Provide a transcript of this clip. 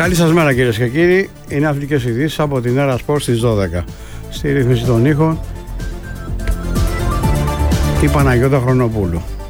Καλή σας μέρα κυρίες και κύριοι. Είναι αθλητικές ειδήσεις από την Έρα Σπορ στις 12. Στη ρύθμιση των ήχων η Παναγιώτα Χρονοπούλου.